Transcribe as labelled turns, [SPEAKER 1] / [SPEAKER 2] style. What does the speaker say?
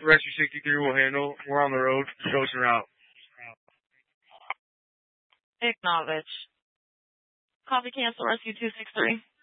[SPEAKER 1] Rescue 63 will handle. We're on the road. Ghost en route.
[SPEAKER 2] Acknowledge. Copy, cancel, rescue 263.